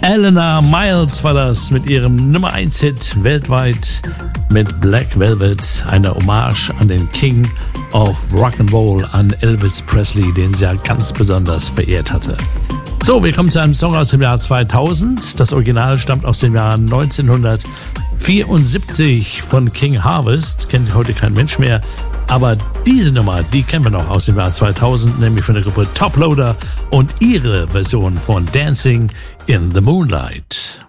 Eleanor Miles war das mit ihrem Nummer 1 Hit weltweit mit Black Velvet, eine Hommage an den King of Rock'n'Roll, an Elvis Presley, den sie ja ganz besonders verehrt hatte. So, wir kommen zu einem Song aus dem Jahr 2000. Das Original stammt aus dem Jahr 1974 von King Harvest. Kennt heute kein Mensch mehr. Aber diese Nummer, die kennen wir noch aus dem Jahr 2000, nämlich von der Gruppe Top Loader und ihre Version von Dancing in the Moonlight.